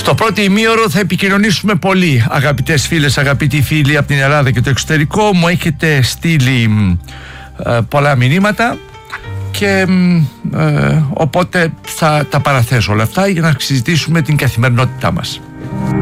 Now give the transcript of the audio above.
Στο πρώτο ημίωρο θα επικοινωνήσουμε πολύ, αγαπητές φίλες, αγαπητοί φίλοι από την Ελλάδα και το εξωτερικό. Μου έχετε στείλει πολλά μηνύματα και οπότε θα τα παραθέσω όλα αυτά για να συζητήσουμε την καθημερινότητά μας.